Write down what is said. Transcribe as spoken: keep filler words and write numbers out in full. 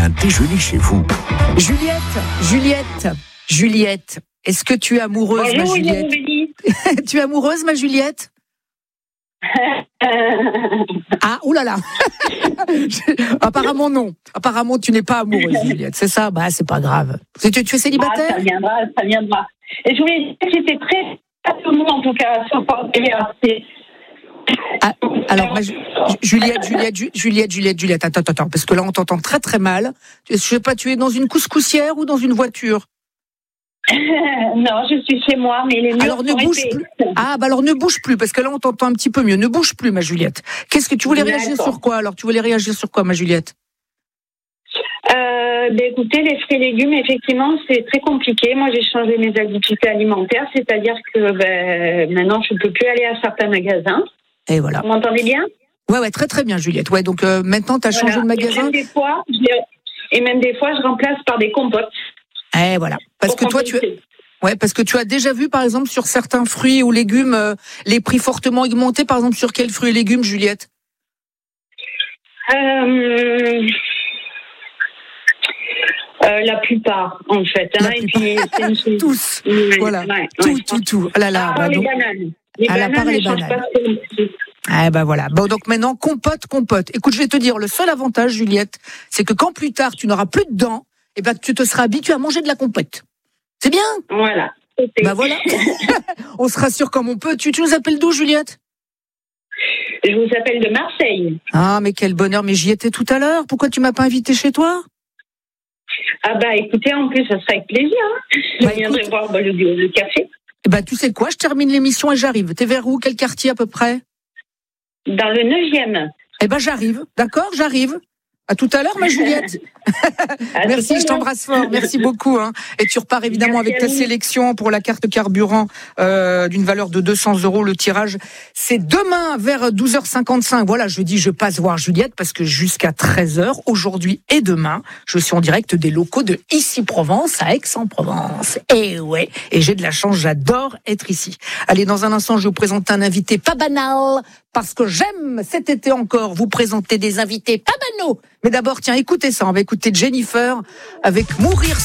un déjeuner chez vous. Juliette, Juliette, Juliette, est-ce que tu es amoureuse, Bonjour, ma Juliette? Tu es amoureuse, ma Juliette? Ah, oulala. Apparemment non. Apparemment tu n'es pas amoureuse, Juliette. C'est ça? Bah c'est pas grave. Tu, tu es célibataire? Ah, ça viendra, ça viendra. Et je voulais dire que j'étais très passionnée en tout cas sur le ah, alors, ma, Juliette, Juliette, Juliette, Juliette, Juliette, attends, attends, parce que là on t'entend très très mal. Je sais pas, tu es dans une couscoussière ou dans une voiture? Non, je suis chez moi, mais les murs alors ne bouge épais. plus. Ah bah alors ne bouge plus, parce que là on t'entend un petit peu mieux. Ne bouge plus, ma Juliette. Qu'est-ce que tu voulais réagir D'accord. sur quoi? Alors tu voulais réagir sur quoi, ma Juliette? Euh, ben écoutez, les fruits et légumes, effectivement, c'est très compliqué. Moi, j'ai changé mes habitudes alimentaires, c'est-à-dire que ben, maintenant, je ne peux plus aller à certains magasins. Et voilà. Vous m'entendez bien? Ouais, ouais, très très bien, Juliette. Ouais, donc euh, maintenant, tu as Voilà. changé de magasin. Et même des fois, je, et même des fois, je remplace par des compotes. Eh voilà, parce que toi, tu compenser. ouais, parce que tu as déjà vu, par exemple, sur certains fruits ou légumes, euh, les prix fortement augmentés. Par exemple, sur quels fruits et légumes, Juliette? Euh... Euh, la plupart, en fait. Hein, La et puis, c'est une... Tous, ouais, voilà, ouais, tout, ouais. tout, tout. Ah là là, Ah, bah, les donc... bananes. Les À la part bananes, les elles changent bananes. pas trop. Ah ben voilà. Bon donc maintenant compote, compote. Écoute, je vais te dire le seul avantage, Juliette, c'est que quand plus tard tu n'auras plus de dents, eh ben tu te seras habitué à manger de la compote. C'est bien. Voilà. Bah voilà. On se rassure comme on peut. Tu, tu nous appelles d'où, Juliette? Je vous appelle de Marseille. Ah mais quel bonheur. Mais j'y étais tout à l'heure. Pourquoi tu m'as pas invité chez toi? Ah bah écoutez, en plus, ça sera avec plaisir. Hein. Je Bah, viendrai écoute. voir bah, le, le café. Eh ben tu sais quoi? Je termine l'émission et j'arrive. T'es vers où? Quel quartier à peu près? Dans le neuvième. Eh ben j'arrive. D'accord, j'arrive. À tout à l'heure, ma Juliette. Merci, je t'embrasse fort. Merci beaucoup. Hein. Et tu repars évidemment Merci avec ta sélection pour la carte carburant euh, d'une valeur de deux cents euros. Le tirage, c'est demain vers douze heures cinquante-cinq. Voilà, je dis, je passe voir Juliette parce que jusqu'à treize heures, aujourd'hui et demain, je suis en direct des locaux de Ici Provence à Aix-en-Provence. Et ouais, et j'ai de la chance, j'adore être ici. Allez, dans un instant, je vais vous présenter un invité pas banal parce que j'aime cet été encore vous présenter des invités pas banaux. Mais d'abord, tiens, écoutez ça. On va écouter Jennifer avec Mourir